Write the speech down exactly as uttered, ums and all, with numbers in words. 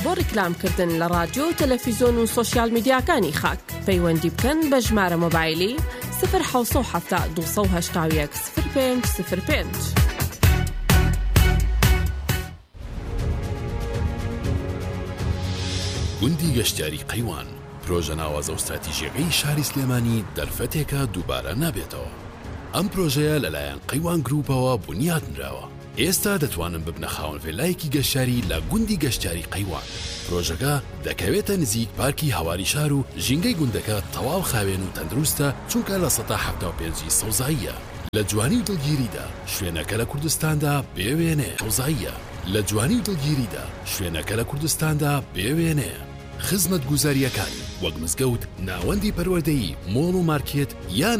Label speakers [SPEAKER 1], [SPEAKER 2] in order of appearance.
[SPEAKER 1] بۆ ڕیکلامکردن لە رادیۆ و تەلەڤیزۆن و سۆشیال میدیاکانی خاک پەیوەندی بکەن بە ژمارە مۆبایلی صفر حوت هەفتا دووسە و هەشتا و یەک صفر پێنج صفر پێنج.
[SPEAKER 2] گوندی گەشتیاری قەیوان پرۆژە ناوازە و استراتیژیەکەی شاری سلێمانی دەرفەتێکە دووبارە نابێتەوە. ئەم پرۆژەیە لەلایەن قەیوان گروپەوە بنیادنراوە. ئێستا دەتوانن ببنە خاوەن ڤێلایەکی گەشتیاری لە گوندی گەشتیاری قەیوان. پرۆژەکە دەکەوێتە نزیک پارکی هەواری شار و ژینگەی گوندەکە تەواو خاوێن و تەندروستە چونکە لە سەدا حەفتا و پێنجی سەوزاییە. لە جوانی و دڵگیریدا شوێنەکە لە کوردستاندا بێوێنێ سەوزاییە. لە جوانی و دڵگیریدا شوێنەکە لە کوردستاندا بێوێنەیە. خزمەت گوزاریەکانی وەک مزگەوت، ناوەندی پەروەردەیی، مۆڵ و مارکێت یان